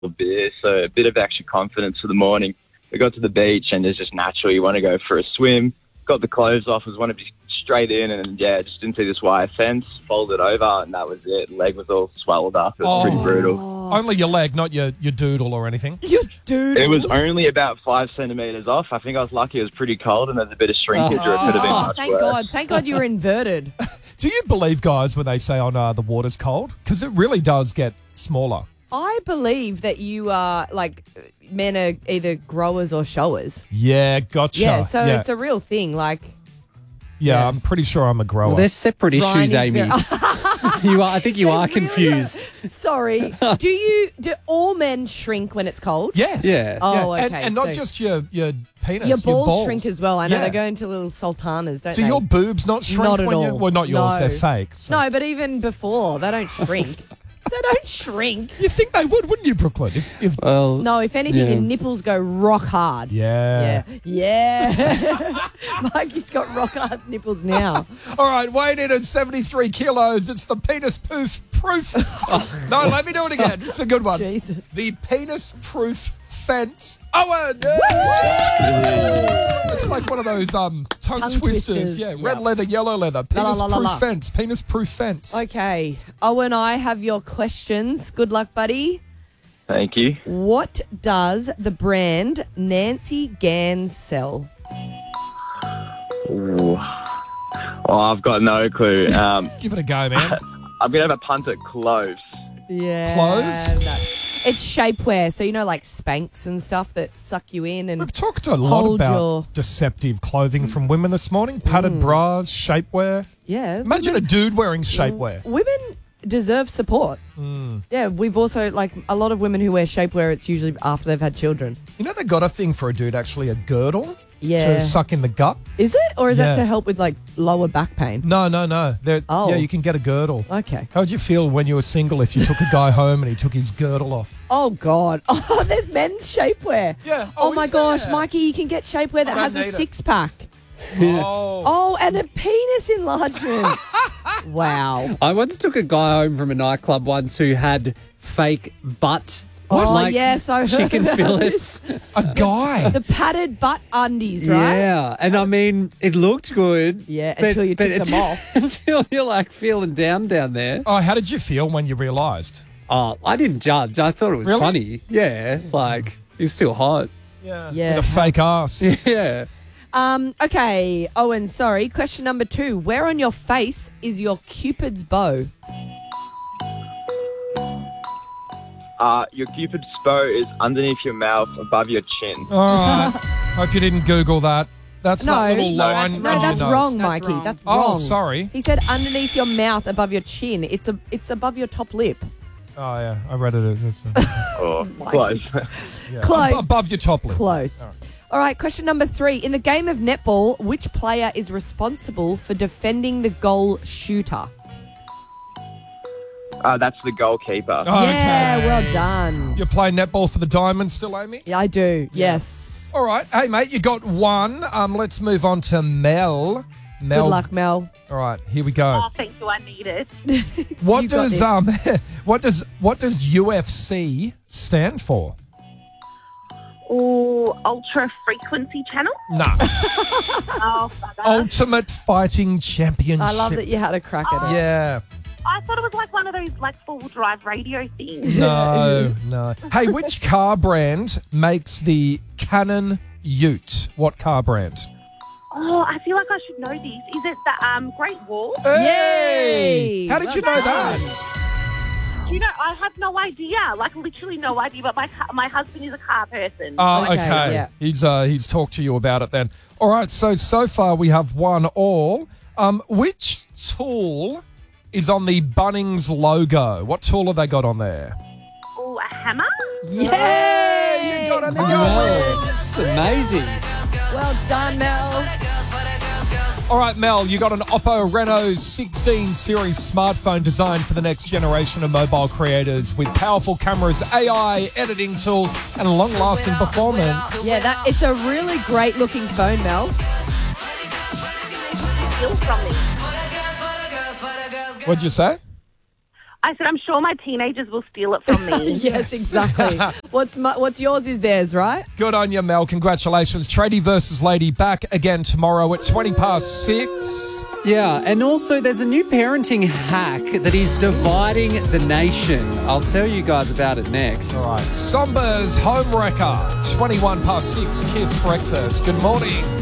beer, so a bit of extra confidence for the morning. We got to the beach and it's just natural. You want to go for a swim. Got the clothes off, was wanted to be straight in, and just didn't see this wire fence, folded over, and that was it. Leg was all swelled up. It was pretty brutal. Only your leg, not your doodle or anything. Your doodle? It was only about 5 centimetres off. I think I was lucky it was pretty cold and there's a bit of shrinkage, or it could have been much thank worse. God. Thank God you were inverted. Do you believe, guys, when they say, the water's cold? Because it really does get smaller. I believe that you are, men are either growers or showers. Yeah, gotcha. Yeah, so it's a real thing, Yeah, I'm pretty sure I'm a grower. Well, they're separate Ryan issues, is Amy. I think you are confused. Sorry. Do all men shrink when it's cold? Yes. Yeah. Oh, Yeah. okay. And not just your penis. your balls shrink balls. as well. I know Yeah. they go into little sultanas, don't Do they? your boobs not shrink? Not at when all. Well, not yours. No. They're fake. So. No, but even before, they don't shrink. They don't shrink. You think they would, wouldn't you, Brooklyn? If Well, No, if anything, Yeah. your nipples go rock hard. yeah. Yeah. Mikey's got rock hard nipples now. All right, weighed in at 73 kilos. It's the penis proof. No, let me do it again. It's a good one. Jesus. The penis proof fence. Owen! It's like one of those tongue twisters. Yeah, red leather, yellow leather. Penis proof fence. Penis proof fence. Okay. Owen, I have your questions. Good luck, buddy. Thank you. What does the brand Nancy Gans sell? Ooh. Oh, I've got no clue. Give it a go, man. I'm going to have a punt at clothes. Yeah. Clothes? No. It's shapewear, so like Spanx and stuff that suck you in and We've talked a lot hold about your- deceptive clothing from women this morning. Padded bras, shapewear. yeah. Imagine a dude wearing shapewear. Women deserve support. Yeah, we've also a lot of women who wear shapewear. It's usually after they've had children. You know they got a thing for a dude, actually, a girdle Yeah. to suck in the gut. Is it, or is that Yeah. to help with lower back pain? No. Oh. Yeah, you can get a girdle. Okay. How'd you feel when you were single if you took a guy home and he took his girdle off? Oh God. Oh, there's men's shapewear. Yeah. Oh, Oh, my is gosh, there? Mikey, you can get shapewear that I has don't a need it. 6-pack. Oh. Oh, and a penis enlargement. Wow. I once took a guy home from a nightclub once who had fake butt. Oh, yes, I heard chicken about fillets. A guy. The padded butt undies, right? Yeah, and I mean, it looked good. Yeah, until you took them off. Until you're feeling down there. Oh, how did you feel when you realised? Oh, I didn't judge. I thought it was Really? funny. Yeah, he's still hot. Yeah. With a fake ass. Yeah. Okay, Owen, sorry. Question number 2. Where on your face is your Cupid's bow? Your Cupid's bow is underneath your mouth, above your chin. All right. Hope you didn't Google that. That's No. that little No, line. No, on that's your nose. wrong, Mikey. wrong. That's Oh, wrong. sorry. He said underneath your mouth, above your chin. It's above your top lip. Oh, yeah. I read it. Oh, close. Yeah. Close. Above your top lip. Close. All right, question number 3. In the game of netball, which player is responsible for defending the goal shooter? That's the goalkeeper. Oh, Yeah, okay. well done. You're playing netball for the Diamonds still, Amy? Yeah, I do. Yes. All right. Hey, mate, you got one. Let's move on to Mel. Good luck, Mel. All right, here we go. Oh, thank you. I need it. What You got does what does UFC stand for? Oh, ultra frequency channel. Nah. Oh, bugger. Ultimate Fighting Championship. I love that you had a crack at it. Yeah. I thought it was like one of those full drive radio things. No. Hey, which car brand makes the Canon Ute? What car brand? Oh, I feel like I should know this. Is it the Great Wall? Hey! Yay! How did you know that? Do you know, I have no idea. Literally no idea. But my husband is a car person. Oh, Okay, okay. yeah. He's talked to you about it then. All right, so far we have 1 all. Which tool is on the Bunnings logo? What tool have they got on there? Oh, a hammer? Yay! You got it. Wow, that's amazing. Well done, Mel. All right, Mel, you got an Oppo Reno 16 series smartphone designed for the next generation of mobile creators with powerful cameras, AI, editing tools, and long-lasting performance. Yeah, it's a really great looking phone, Mel. Steal from me. What'd you say? I said, I'm sure my teenagers will steal it from me. Yes, exactly. What's yours is theirs, right? Good on you, Mel. Congratulations. Tradie versus Lady back again tomorrow at 6:20. Yeah, and also there's a new parenting hack that is dividing the nation. I'll tell you guys about it next. All right. Somba's Home Wrecker, 6:21. Kiss Breakfast. Good morning.